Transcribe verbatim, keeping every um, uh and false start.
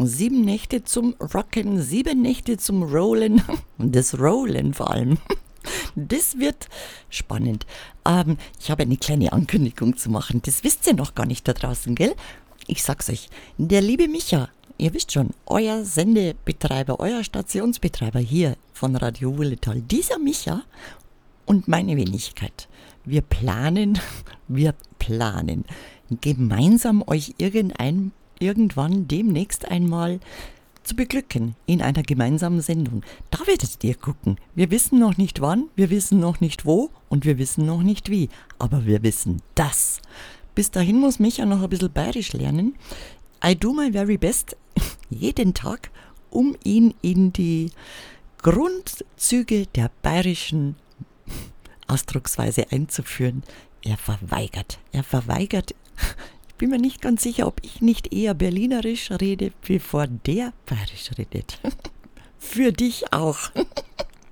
Sieben Nächte zum Rocken, sieben Nächte zum Rollen. Und das Rollen vor allem. Das wird spannend. Ähm, ich habe eine kleine Ankündigung zu machen. Das wisst ihr noch gar nicht da draußen, gell? Ich sag's euch. Der liebe Micha, ihr wisst schon, euer Sendebetreiber, euer Stationsbetreiber hier von Radio Wulletal, dieser Micha und meine Wenigkeit, wir planen, wir planen, gemeinsam euch irgendein, irgendwann demnächst einmal zu beglücken in einer gemeinsamen Sendung. Da werdet ihr gucken. Wir wissen noch nicht wann, wir wissen noch nicht wo und wir wissen noch nicht wie. Aber wir wissen das. Bis dahin muss Micha noch ein bisschen bayerisch lernen. I do my very best, jeden Tag, um ihn in die Grundzüge der bayerischen Ausdrucksweise einzuführen. Er verweigert, er verweigert. Ich bin mir nicht ganz sicher, ob ich nicht eher berlinerisch rede, bevor der bayerisch redet. Für dich auch.